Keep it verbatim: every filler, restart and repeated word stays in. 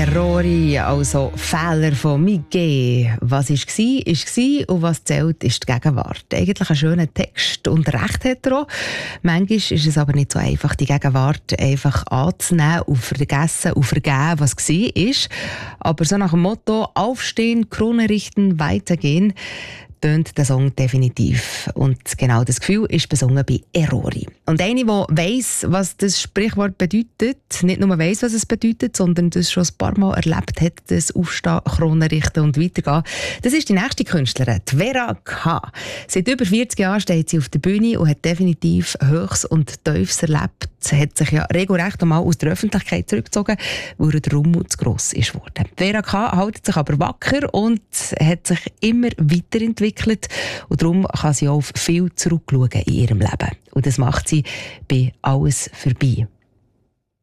Rory, also Fehler von Miguel. Was war, war, war und was zählt, ist die Gegenwart. Eigentlich ein schöner Text und Recht hat er auch. Manchmal ist es aber nicht so einfach, die Gegenwart einfach anzunehmen und vergessen und vergeben, was war. Aber so nach dem Motto «Aufstehen, Krone richten, weitergehen» tönt der Song definitiv. Und genau das Gefühl ist besungen bei Erori. Und eine, die weiss, was das Sprichwort bedeutet, nicht nur weiss, was es bedeutet, sondern das schon ein paar Mal erlebt hat, das Aufstehen, Krone richten und weitergehen, das ist die nächste Künstlerin, die Vera K. Seit über vierzig Jahren steht sie auf der Bühne und hat definitiv Höchst und Tiefs erlebt. Sie hat sich ja regelrecht einmal aus der Öffentlichkeit zurückgezogen, weil der Rummel zu gross ist worden. Vera K. hält sich aber wacker und hat sich immer weiterentwickelt. Und darum kann sie auch auf viel zurückschauen in ihrem Leben. Und das macht sie bei «Alles vorbei».